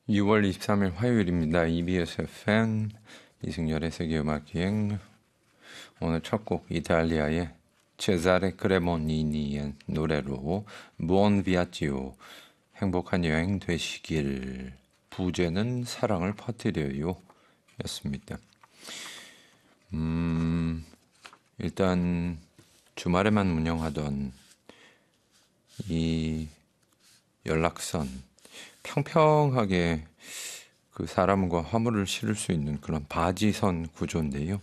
6월 23일 화요일입니다. EBS FM 이승열의 세계음악여행. 오늘 첫 곡 이탈리아의 체자레 크레모니니의 노래로 부온 비아지오 행복한 여행 되시길, 부제는 사랑을 퍼뜨려요 였습니다. 일단 주말에만 운영하던 이 연락선, 평평하게 그 사람과 화물을 실을 수 있는 그런 바지선 구조인데요.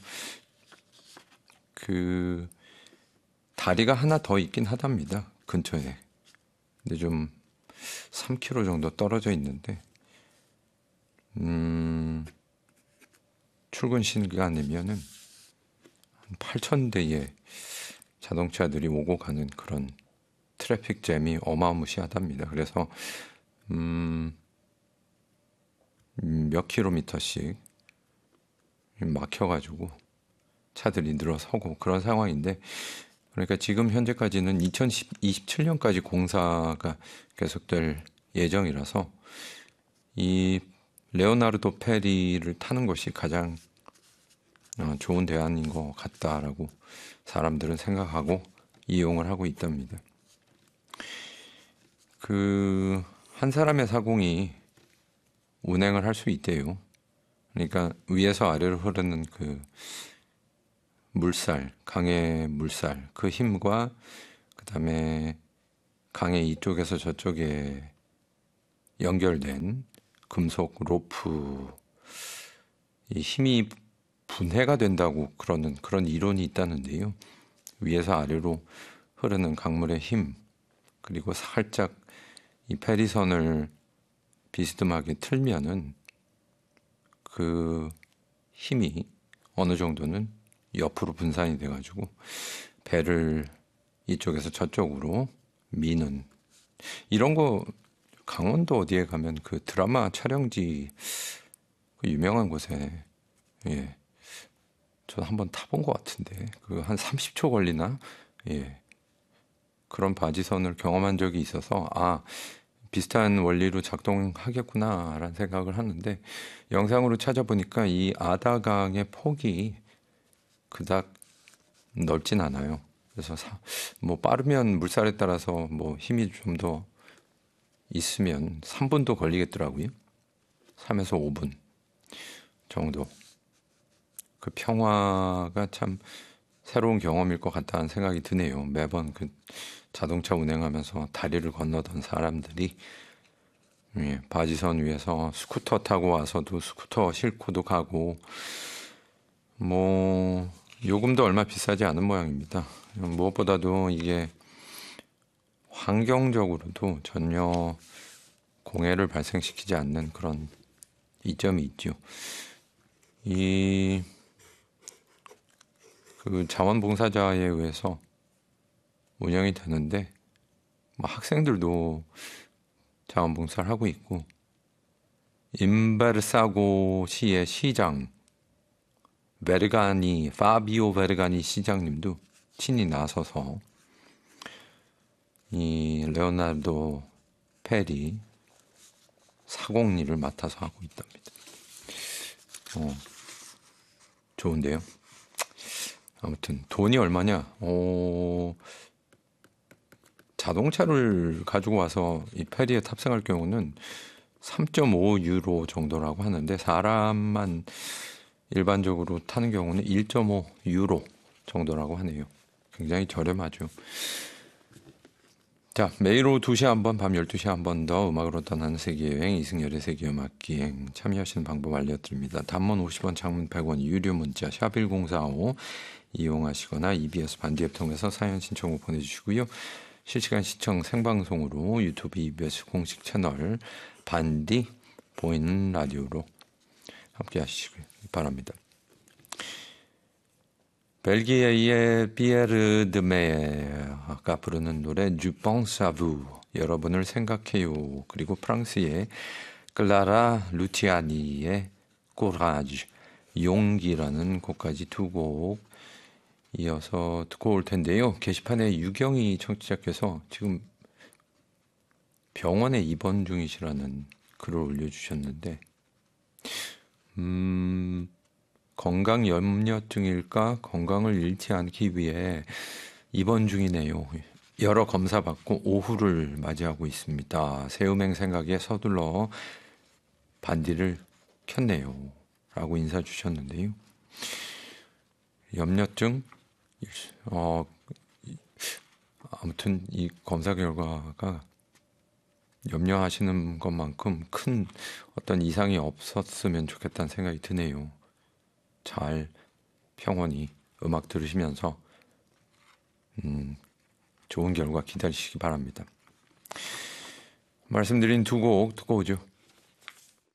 그 다리가 하나 더 있긴 하답니다. 근처에. 근데 좀 3km 정도 떨어져 있는데 출근 시간이면은 8,000대의 자동차들이 오고 가는 그런 트래픽 잼이 어마무시하답니다. 그래서 몇 킬로미터씩 막혀가지고 차들이 늘어서고 그런 상황인데, 그러니까 지금 현재까지는 2027년까지 공사가 계속될 예정이라서 이 레오나르도 페리를 타는 것이 가장 좋은 대안인 것 같다라고 사람들은 생각하고 이용을 하고 있답니다. 그 한 사람의 사공이 운행을 할 수 있대요. 그러니까 위에서 아래로 흐르는 그 물살, 강의 물살, 그 힘과 그다음에 강의 이쪽에서 저쪽에 연결된 금속 로프, 이 힘이 분해가 된다고 그런 이론이 있다는데요. 위에서 아래로 흐르는 강물의 힘, 그리고 살짝 이 페리선을 비스듬하게 틀면은 그 힘이 어느 정도는 옆으로 분산이 돼가지고 배를 이쪽에서 저쪽으로 미는, 이런 거 강원도 어디에 가면 그 드라마 촬영지 그 유명한 곳에, 예, 저 한번 타본 것 같은데 그 한 30초 걸리나, 예, 그런 바지선을 경험한 적이 있어서 비슷한 원리로 작동하겠구나라는 생각을 하는데, 영상으로 찾아보니까 이 아다강의 폭이 그닥 넓진 않아요. 그래서 뭐 빠르면 물살에 따라서 뭐 힘이 좀 더 있으면 3분도 걸리겠더라고요. 3에서 5분 정도. 그 평화가 참 새로운 경험일 것 같다는 생각이 드네요. 매번 그 자동차 운행하면서 다리를 건너던 사람들이 바지선 위에서 스쿠터 타고 와서도 스쿠터 싣고도 가고, 뭐 요금도 얼마 비싸지 않은 모양입니다. 무엇보다도 이게 환경적으로도 전혀 공해를 발생시키지 않는 그런 이점이 있죠. 그 자원봉사자에 의해서 운영이 되는데, 뭐 학생들도 자원봉사를 하고 있고, 임베르사고 시의 시장 파비오 베르가니 시장님도 친히 나서서 이 레오나르도 페리 사공 일을 맡아서 하고 있답니다. 좋은데요. 아무튼 돈이 얼마냐? 자동차를 가지고 와서 이 페리에 탑승할 경우는 3.5 유로 정도라고 하는데, 사람만 일반적으로 타는 경우는 1.5 유로 정도라고 하네요. 굉장히 저렴하죠. 자, 매일 오후 2시에 한 번, 밤 12시에 한 번 더 음악으로 떠나는 세계여행, 이승열의 세계음악기행 참여하시는 방법 알려드립니다. 단문 50원, 장문 100원, 유료 문자 샵1045 이용하시거나 EBS 반디앱 통해서 사연 신청을 보내주시고요. 실시간 시청 생방송으로 유튜브 EBS 공식 채널 반디 보이는 라디오로 함께 하시길 바랍니다. 벨기에의 피에르 드메가 부르는 노래 Je pense à vous, 여러분을 생각해요. 그리고 프랑스의 클라라 루치아니의 Courage, 용기라는 곡까지 두 곡 이어서 듣고 올 텐데요. 게시판에 유경희 청취자께서 지금 병원에 입원 중이시라는 글을 올려주셨는데 건강 염려증일까? 건강을 잃지 않기 위해 입원 중이네요. 여러 검사 받고 오후를 맞이하고 있습니다. 새음행 생각에 서둘러 반디를 켰네요. 라고 인사 주셨는데요. 염려증? 아무튼 이 검사 결과가 염려하시는 것만큼 큰 어떤 이상이 없었으면 좋겠다는 생각이 드네요. 잘 평온히 음악 들으시면서 좋은 결과 기다리시기 바랍니다. 말씀드린 두 곡 듣고 오죠.